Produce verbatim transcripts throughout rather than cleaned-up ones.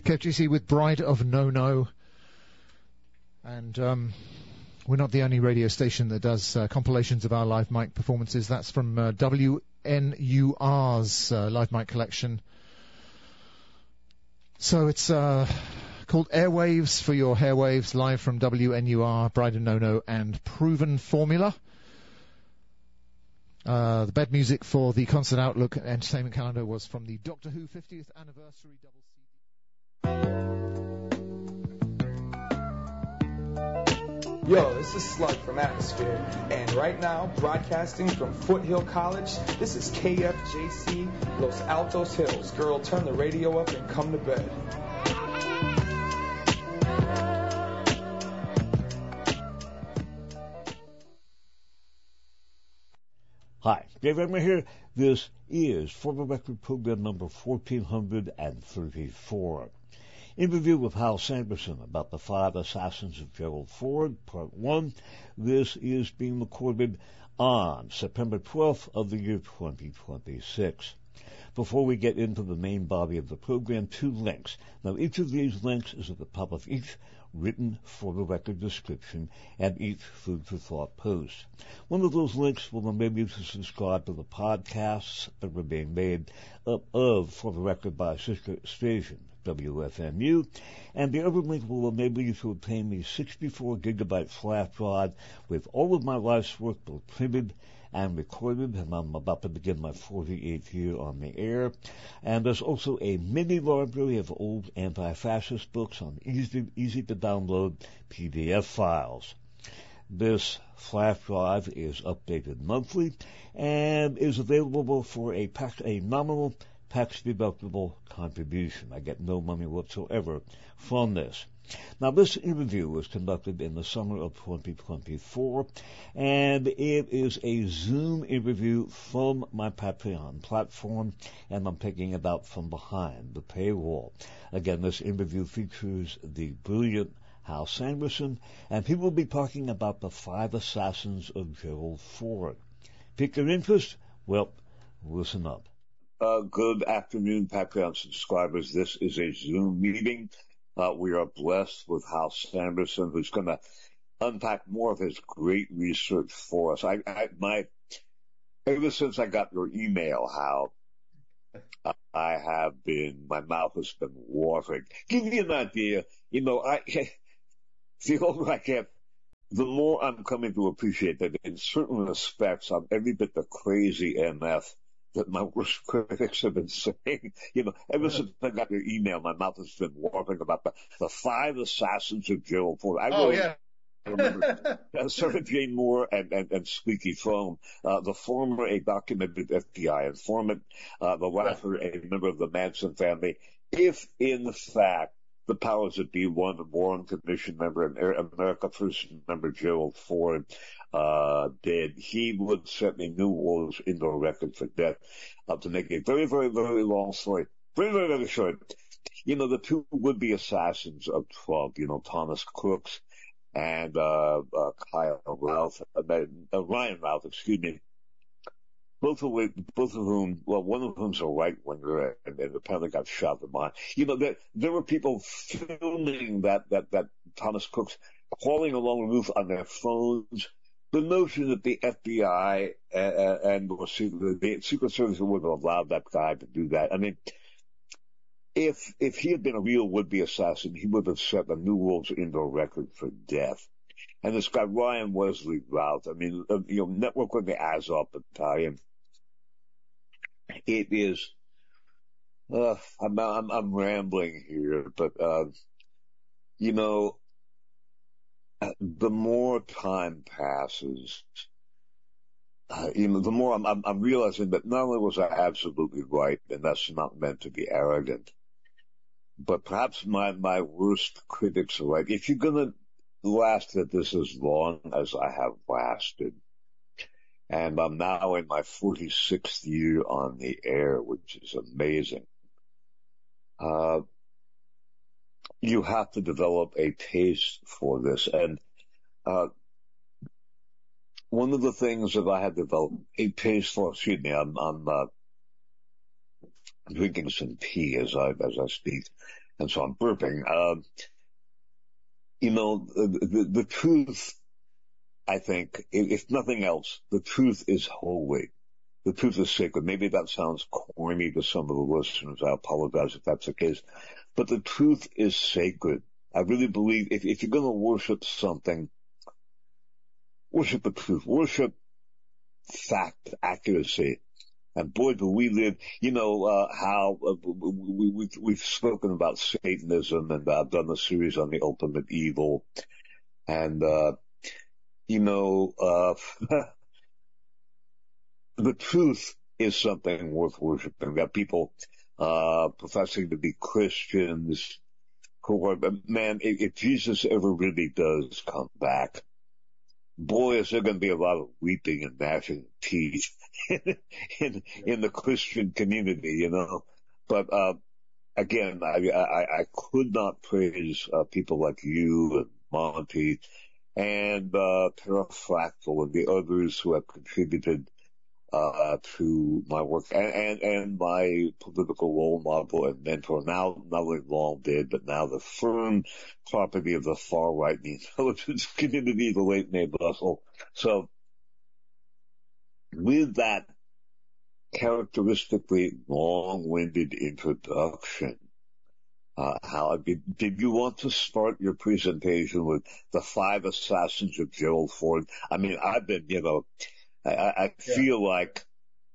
Kev G C with Bride of No No. And um, we're not the only radio station that does uh, compilations of our live mic performances. That's from uh, W N U R's uh, live mic collection. So it's uh, called Airwaves for your Hairwaves, live from W N U R, Bride of No No, and Proven Formula. Uh, the bed music for the Concert Outlook Entertainment Calendar was from the Doctor Who fiftieth Anniversary Double C D. Yo, this is Slug from Atmosphere, and right now, broadcasting from Foothill College, this is K F J C, Los Altos Hills. Girl, turn the radio up and come to bed. Hi, Dave Emmer here. This is For the Record program number fourteen thirty-four. Interview with Hal Sanderson about the five assassins of Gerald Ford, part one. This is being recorded on September twelfth of the year twenty twenty-six. Before we get into the main body of the program, two links. Now, each of these links is at the top of each written For the Record description and each Food for Thought post. One of those links will enable you to subscribe to the podcasts that were being made up of For the Record by sister station W F M U, and the other link will enable you to obtain the sixty-four gigabyte flash drive with all of my life's work both printed and recorded, and I'm about to begin my forty-eighth year on the air. And there's also a mini library of old anti-fascist books on easy, easy to download P D F files. This flash drive is updated monthly and is available for a, tax, a nominal tax-deductible contribution. I get no money whatsoever from this. Now, this interview was conducted in the summer of twenty twenty-four, and it is a Zoom interview from my Patreon platform, and I'm taking it out from behind the paywall. Again, this interview features the brilliant Hal Sanderson, and he will be talking about the five assassins of Gerald Ford. Pique your interest? Well, listen up. Uh, good afternoon, Patreon subscribers. This is a Zoom meeting. Uh, we are blessed with Hal Sanderson, who's going to unpack more of his great research for us. I, I, my, ever since I got your email, Hal, I have been, my mouth has been watering. Give you an idea, you know, I, the older I get, the more I'm coming to appreciate that in certain respects, I'm every bit the crazy M F that my worst critics have been saying. You know, ever since I got your email, my mouth has been watering about the, the five assassins of Gerald Ford. I oh, really, yeah. I remember uh, Sarah Jane Moore and, and, and Squeaky Phone, uh, the former a documented F B I informant, uh, the latter a member of the Manson family. If, in fact, the powers that be, one, the Warren Commission member and America First member Gerald Ford, uh, did, he would set a New Orleans indoor record for death. Uh, to make a very, very, very long story, very, very, very short. You know, the two would-be assassins of Trump, you know, Thomas Crooks and, uh, uh, Kyle Ralph, uh, uh, Ryan Ralph, excuse me. Both of, both of whom, well, one of whom's a right-winger and, and apparently got shot in the mind. You know, there, there were people filming that, that, that Thomas Crooks crawling along the roof on their phones. The notion that the F B I and, and the Secret Service would have allowed that guy to do that. I mean, if, if he had been a real would-be assassin, he would have set a New World's indoor record for death. And this guy, Ryan Wesley Routh, I mean, uh, you know, network with the Azov Battalion. It is, uh, I'm, I'm, I'm rambling here, but, uh, you know, the more time passes, uh, you know, the more I'm, I'm, I'm realizing that not only was I absolutely right, and that's not meant to be arrogant, but perhaps my, my worst critics are right. If you're gonna last at this as long as I have lasted, and I'm now in my forty-sixth year on the air, which is amazing. Uh, you have to develop a taste for this. And, uh, one of the things that I have developed a taste for, excuse me, I'm, I'm, uh, drinking some tea as I, as I speak. and so I'm burping. Uh, you know, the, the, the truth, I think, if nothing else, the truth is holy. The truth is sacred. Maybe that sounds corny to some of the listeners. I apologize if that's the case. But the truth is sacred. I really believe if, if you're going to worship something, worship the truth. Worship fact, accuracy. And boy, do we live, you know, uh, how uh, we, we, we've spoken about Satanism, and I've done a series on the ultimate evil. And, uh, you know, uh, the truth is something worth worshiping. We've got people, uh, professing to be Christians who are, man, if, if Jesus ever really does come back, boy, is there going to be a lot of weeping and gnashing of teeth in, in, in the Christian community, you know. But, uh, again, I, I, I could not praise, uh, people like you and Monty and, uh, Pterafractyl and the others who have contributed, uh, to my work and, and, and my political role model and mentor, now not only long dead, but now the firm property of the far right in the intelligence community, the late Mae Bussell. So with that characteristically long-winded introduction, uh, how did you want to start your presentation with the five assassins of Gerald Ford? I mean, I've been, you know, I, I feel yeah. like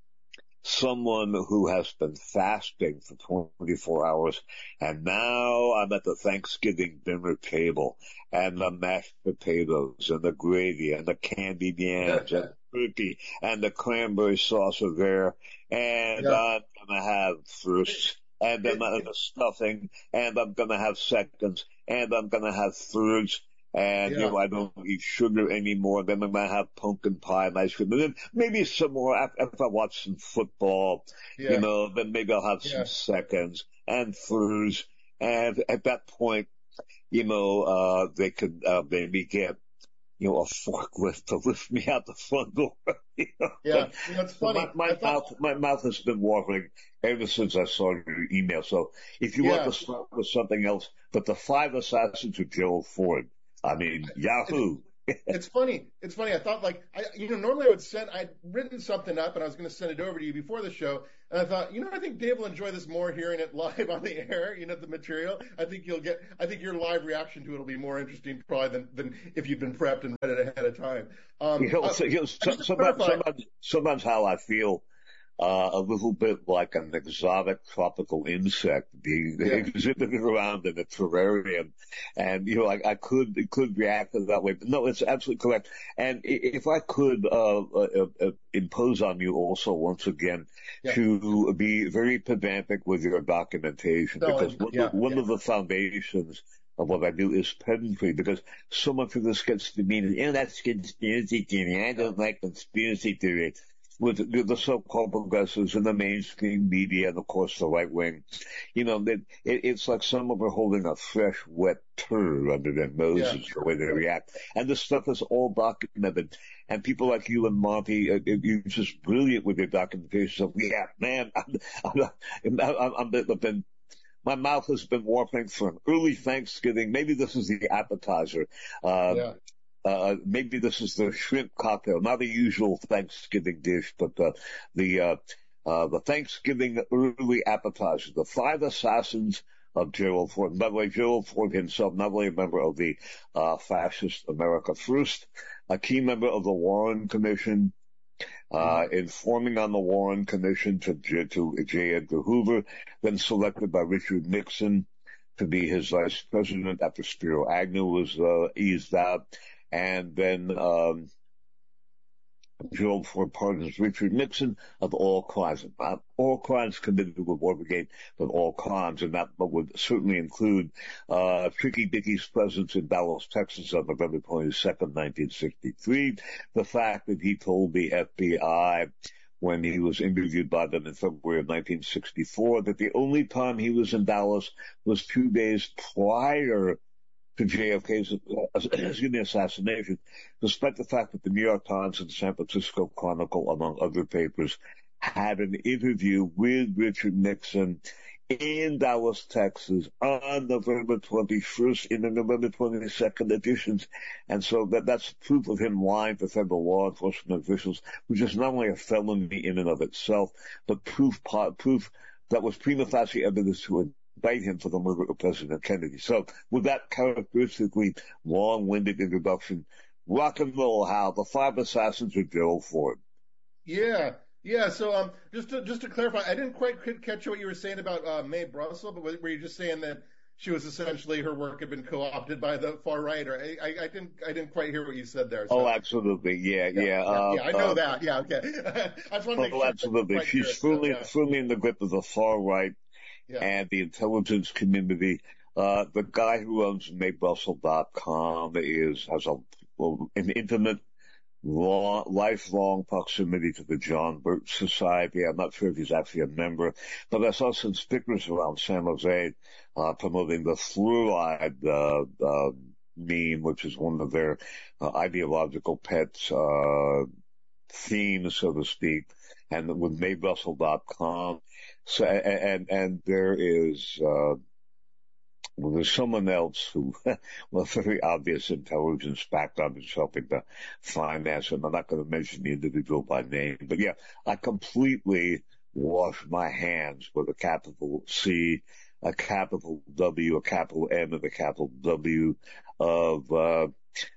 someone who has been fasting for twenty-four hours, and now I'm at the Thanksgiving dinner table, and the mashed potatoes, and the gravy, and the candied yams, and the turkey, and the cranberry sauce are there, and yeah. I'm gonna have first, and then I'm the stuffing, and I'm gonna have seconds, and I'm gonna have thirds. And, yeah. you know, I don't eat sugar anymore. Then I'm going to have pumpkin pie and ice cream. And then maybe some more, if I watch some football, yeah. you know, then maybe I'll have yeah. some seconds and thirds. And at that point, you know, uh, they could, uh, maybe get, you know, a forklift to lift me out the front door. You know? Yeah, you know, it's funny. My, my mouth, my mouth has been watering ever since I saw your email. So if you yeah. want to start with something else, but the five assassins of Gerald Ford, I mean, Yahoo. It's funny. It's funny. I thought, like, I, you know, normally I would send, I'd written something up and I was going to send it over to you before the show. And I thought, you know, I think Dave will enjoy this more hearing it live on the air, you know, the material. I think you'll get, I think your live reaction to it will be more interesting probably than, than if you've been prepped and read it ahead of time. Um, you know, uh, so, you know so, sometimes, sometimes, sometimes how I feel, Uh, a little bit like an exotic tropical insect being yeah. exhibited around in a terrarium. And, you know, I, I could, could react that way. But no, it's absolutely correct. And if I could, uh, uh, uh impose on you also once again yeah. to be very pedantic with your documentation, no, because one, yeah, one yeah. of the foundations of what I do is pedantry, because so much of this gets to mean, you know, that's conspiracy theory. I don't like conspiracy theory. With the so-called progressives in the mainstream media and, of course, the right wing, you know, it, it, it's like some of them are holding a fresh, wet turd under their noses, yeah. the way they react. And this stuff is all documented. And people like you and Monty, uh, you're just brilliant with your documentation. So, yeah, man, I'm, I'm, I'm, I'm, I've been, my mouth has been watering for an early Thanksgiving. Maybe this is the appetizer. Uh, yeah. Uh, maybe this is the shrimp cocktail, not a usual Thanksgiving dish, but uh, the uh, uh, the Thanksgiving early appetizer, the five assassins of Gerald Ford. By the way, Gerald Ford himself, not only a member of the uh, fascist America First, a key member of the Warren Commission, uh, informing on the Warren Commission to, to J. Edgar Hoover, then selected by Richard Nixon to be his vice president after Spiro Agnew was uh, eased out. And then um, Gerald Ford pardons Richard Nixon of all crimes, not all crimes committed with Watergate, but all crimes, and that would certainly include uh, Tricky Dickey's presence in Dallas, Texas on November twenty-second, nineteen sixty-three, the fact that he told the F B I when he was interviewed by them in February of nineteen sixty-four that the only time he was in Dallas was two days prior to J F K's excuse me, assassination, despite the fact that the New York Times and the San Francisco Chronicle, among other papers, had an interview with Richard Nixon in Dallas, Texas on November twenty-first in the November twenty-second editions. And so that, that's proof of him lying to federal law enforcement officials, which is not only a felony in and of itself, but proof, proof that was prima facie evidence to indict him for the murder of President Kennedy. So with that characteristically long-winded introduction, rock and roll, Hal, the five assassins of Gerald Ford. Yeah. Yeah, so um, just to just to clarify, I didn't quite catch what you were saying about uh, Mae Brussell, but were you just saying that she was essentially, her work had been co-opted by the far right? Or I, I, I didn't I didn't quite hear what you said there. So. Oh, absolutely, yeah, yeah, yeah, yeah, uh, yeah I know uh, that. Yeah, okay. I just want to make oh, sure. absolutely, she's firmly so, yeah. firmly in the grip of the far right yeah. and the intelligence community. Uh, the guy who owns Mae Brussell dot com is has a well, an intimate. Long, lifelong proximity to the John Birch Society. I'm not sure if he's actually a member, but I saw some stickers around San Jose uh, promoting the fluoride uh, uh, meme, which is one of their uh, ideological pets uh, themes, so to speak, and with Mae Brussell dot com. So, and and there is. Uh, Well, there's someone else who, well, very obvious intelligence background is helping to finance him. I'm not going to mention the individual by name, but yeah, I completely wash my hands with a capital C, a capital W, a capital M, and a capital W of, uh,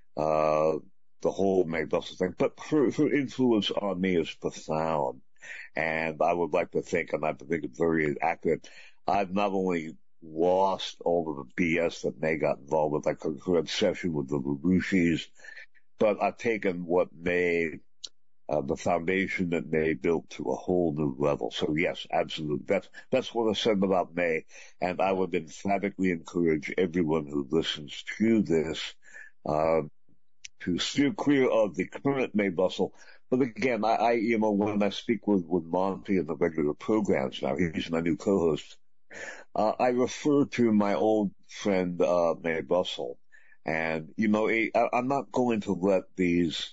uh, the whole Mae Brussell thing. But her, her influence on me is profound. And I would like to think, and I think it's very accurate, I've not only lost all of the B S that Mae got involved with, like her, her obsession with the LaRouches, but I've taken what Mae, uh, the foundation that Mae built to a whole new level. So yes, absolutely. That's, that's what I said about Mae. And I would emphatically encourage everyone who listens to this, uh, to steer clear of the current Mae Brussell. But again, I, I, you know, when I speak with, with Monty in the regular programs now, he's my new co-host. Uh, I refer to my old friend, uh, Mae Brussell. And, you know, I, I'm not going to let these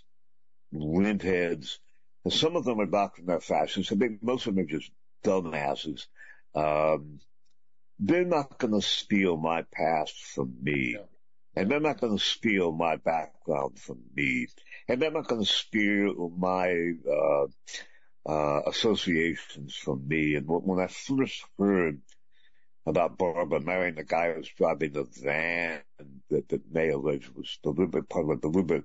lintheads, and some of them are doctrinaire fascists, I think most of them are just dumbasses. Um, they're not going to steal my past from me. No. And they're not going to steal my background from me. And they're not going to steal my, uh, uh, associations from me. And when I first heard about Barbara marrying the guy who was driving the van that, that Mae alleged was deliberate, part of a deliberate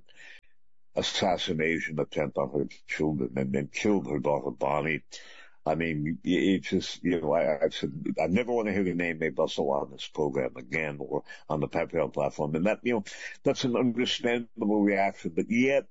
assassination attempt on her children and then killed her daughter Bonnie. I mean, it just, you know, I, I said, I never want to hear the name Mae Brussell on this program again or on the Patreon platform. And that, you know, that's an understandable reaction, but yet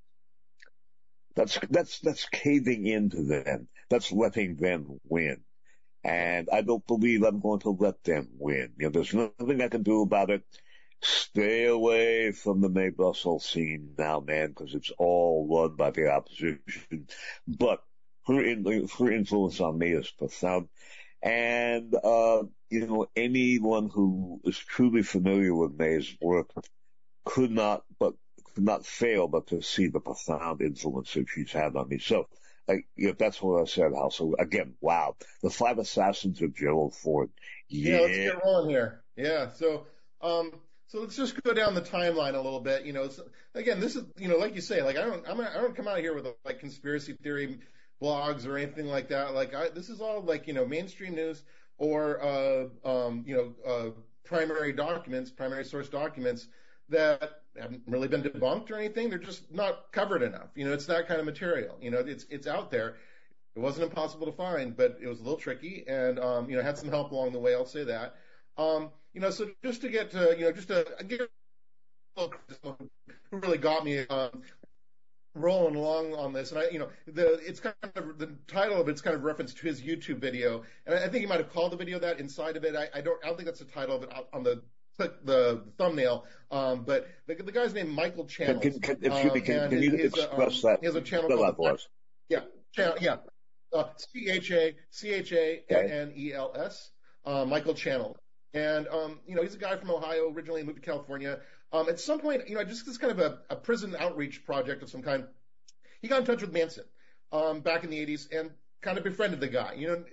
that's, that's, that's caving into them. That's letting them win. And I don't believe I'm going to let them win. You know, there's nothing I can do about it. Stay away from the Mae Brussell scene now, man, because it's all run by the opposition. But her, in, her influence on me is profound. And, uh, you know, anyone who is truly familiar with Mae's work could not, but could not fail but to see the profound influence that she's had on me. So, I, you know, that's what I said, Hal. So again, wow. The Five Assassins of Gerald Ford. Yeah. yeah, let's get rolling here. Yeah. So, um, so let's just go down the timeline a little bit. You know, so, again, this is, you know, like you say, like I don't, I'm not, I don't come out here with like conspiracy theory blogs or anything like that. Like I, this is all like, you know, mainstream news or, uh, um, you know, uh, primary documents, primary source documents that haven't really been debunked or anything. They're just not covered enough. You know, it's that kind of material. You know, it's it's out there. It wasn't impossible to find, but it was a little tricky, and um, you know, had some help along the way. I'll say that. Um, you know, so just to get to, you know, just to get a little who really got me um, rolling along on this, and I, you know, the it's kind of the title of it's kind of reference to his YouTube video, and I, I think he might have called the video that. Inside of it, I, I don't, I don't think that's the title of it on the. Click the thumbnail, um, but the, the guy's named Michael Channels. Can, can, can, um, can, can you his, express um, that? He has a channel called for us. Yeah, channel, yeah, uh, C H A C H A N N E L S, uh, Michael Channels, and um, you know, he's a guy from Ohio, originally moved to California. Um, at some point, you know, just this kind of a, a prison outreach project of some kind. He got in touch with Manson um, back in the eighties and kind of befriended the guy. You know, just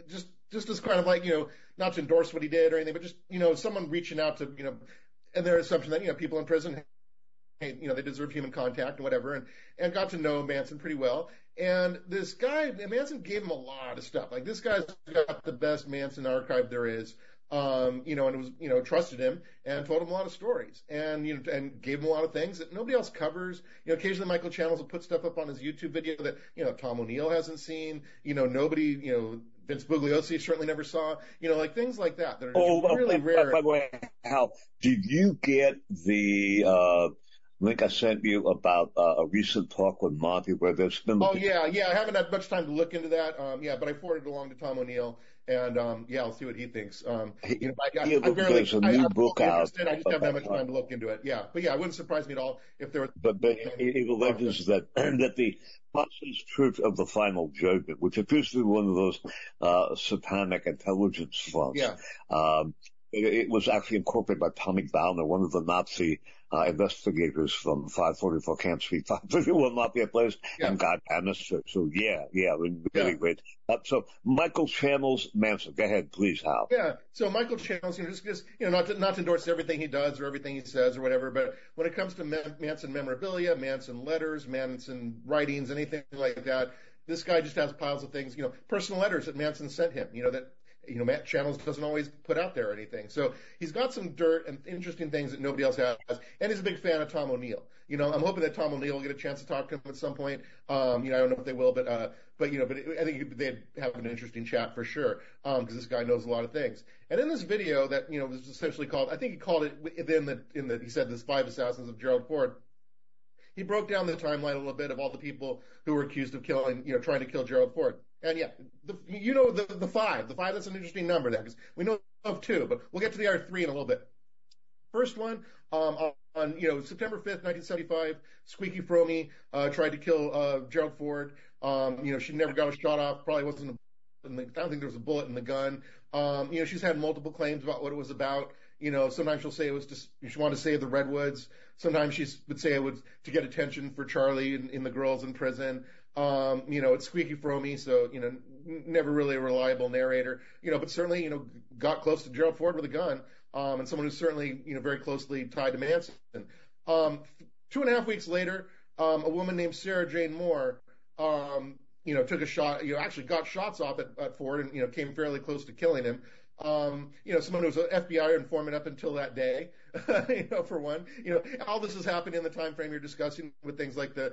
just as kind of like, you know, not to endorse what he did or anything, but just, you know, someone reaching out to, you know, and their assumption that, you know, people in prison, you know, they deserve human contact and whatever, and, and got to know Manson pretty well. And this guy, Manson gave him a lot of stuff. Like, this guy's got the best Manson archive there is. Um, you know, and it was, you know, trusted him and told him a lot of stories and, you know, and gave him a lot of things that nobody else covers. You know, occasionally Michael Channels will put stuff up on his YouTube video that, you know, Tom O'Neill hasn't seen, you know, nobody, you know, Vince Bugliosi certainly never saw, you know, like things like that that are oh, really by, rare. By the way, Hal, did you get the, uh, link I sent you about uh, a recent talk with Monty where there's been... Oh, yeah, yeah. I haven't had much time to look into that. Um, yeah, but I forwarded it along to Tom O'Neill, and um, yeah, I'll see what he thinks. Um, you know, I, I, yeah, I barely, there's a new I, book I'm out. interested. I just haven't had much time to look into it. Yeah, but yeah, it wouldn't surprise me at all if there was... But, but it alleges that, that the Apostles' Church of the Final Judgment, which appears to be one of those uh, satanic intelligence fronts, yeah. um, it, it was actually incorporated by Tommy Bowner, one of the Nazi Uh, investigators from five forty-four Camp Street, five thirty-one Lafayette Place, yeah. and God damn it. So, so yeah, yeah, really yeah. great. Uh, so Michael Channels Manson, go ahead, please, Hal. Yeah. So Michael Channels, you know, just, just you know, not to, not to endorse everything he does or everything he says or whatever, but when it comes to Man- Manson memorabilia, Manson letters, Manson writings, anything like that, this guy just has piles of things, you know, personal letters that Manson sent him, you know, that, you know, Matt Channels doesn't always put out there or anything. So he's got some dirt and interesting things that nobody else has. And he's a big fan of Tom O'Neill. You know, I'm hoping that Tom O'Neill will get a chance to talk to him at some point. Um, you know, I don't know if they will, but, uh, but, you know, but I think they'd have an interesting chat for sure. Um, cause this guy knows a lot of things. And in this video that, you know, was essentially called, I think he called it in the, in the, he said this Five Assassins of Gerald Ford. He broke down the timeline a little bit of all the people who were accused of killing, you know, trying to kill Gerald Ford. And yeah, the, you know, the, the five, the five, that's an interesting number there because we know of two, but we'll get to the other three in a little bit. First one, um, on, on, you know, September fifth, nineteen seventy-five, Squeaky Fromme, uh, tried to kill, uh, Gerald Ford. Um, you know, she never got a shot off, probably wasn't a, in the, I don't think there was a bullet in the gun. Um, you know, she's had multiple claims about what it was about. You know, sometimes she'll say it was just, she wanted to save the Redwoods. Sometimes she would say it was to get attention for Charlie and, and the girls in prison. Um, you know, it's Squeaky Fromme, so, you know, n- never really a reliable narrator, you know, but certainly, you know, got close to Gerald Ford with a gun, um, and someone who's certainly, you know, very closely tied to Manson. Um, two and a half weeks later, um, a woman named Sarah Jane Moore, um, you know, took a shot, you know, actually got shots off at, at Ford and, you know, came fairly close to killing him. Um, you know, someone who was an F B I informant up until that day, you know, for one, you know, all this has happened in the time frame you're discussing with things like the